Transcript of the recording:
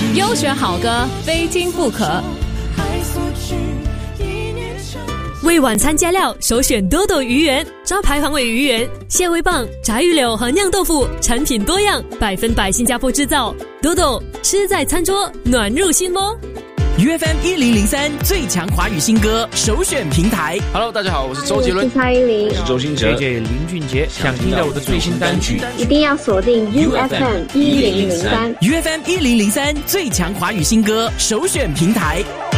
优选好歌，非听不可。 为晚餐加料，首选多多鱼圆，招牌黄尾鱼圆、蟹味棒、炸鱼柳和酿豆腐，产品多样，100%新加坡制造。多多吃在餐桌，暖入心窝。 UFM 1003最强华语新歌首选平台。 Hello， 大家好，我是周杰伦， 我是蔡依林， 我是周兴哲， 林俊杰。想听到我的最新单曲， 一定要锁定 UFM 1003。 UFM 1003最强华语新歌首选平台。